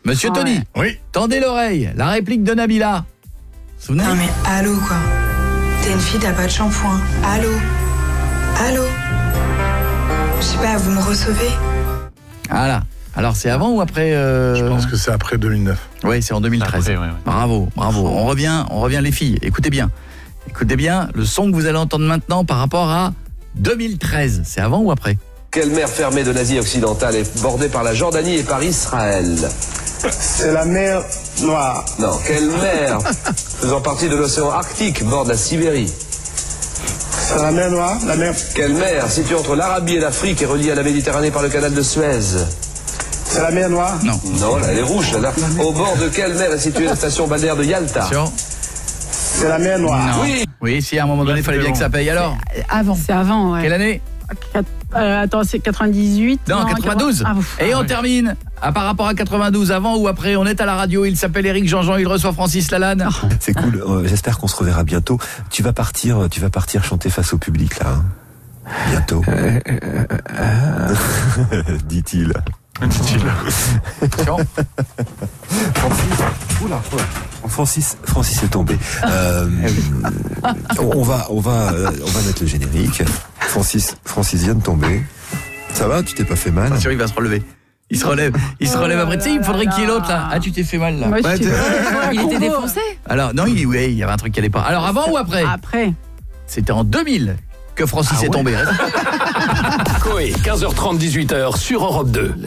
Monsieur Tony. Oui. Tendez l'oreille, la réplique de Nabila. Souvenez? Non mais allô quoi. T'es une fille, t'as pas de shampoing. Allô. Je sais pas, vous me recevez? Voilà. Alors c'est avant ou après Je pense que c'est après 2009. Oui, c'est en 2013. Après, ouais. Bravo. On revient les filles. Écoutez bien le son que vous allez entendre maintenant par rapport à 2013. C'est avant ou après? Quelle mer fermée de l'Asie occidentale est bordée par la Jordanie et par Israël? C'est la mer Noire. Non, quelle mer faisant partie de l'océan Arctique borde la Sibérie? C'est la mer Noire, la mer... Quelle mer située entre l'Arabie et l'Afrique et reliée à la Méditerranée par le canal de Suez? C'est la mer Noire. Non. Non, là, elle est rouge, là. Au bord de quelle mer est située la station balnéaire de Yalta? Attention. C'est la mer Noire. Non. Oui. Oui, si à un moment donné, il fallait bien que ça paye. Alors, Avant. C'est avant, ouais. quelle année? Attends, c'est 98. Non, 92. Ah, Et on termine par rapport à 92, avant ou après. On est à la radio, il s'appelle Éric Jean-Jean, il reçoit Francis Lalanne. C'est cool, j'espère qu'on se reverra bientôt. Tu vas partir chanter face au public là. Hein. Bientôt. Dit-il. Francis est tombé. On va mettre le générique. Francis vient de tomber. Ça va, tu t'es pas fait mal? Attention, il va se relever. Il se relève après. Tu sais, il faudrait qu'il y ait l'autre là. Ah, tu t'es fait mal là. Moi, Ouais, il était défoncé. Alors, non, il y avait un truc qui allait pas. Alors, avant ou après? Après. C'était en 2000 que Francis est tombé. Coé, 15h30, 18h sur Europe 2.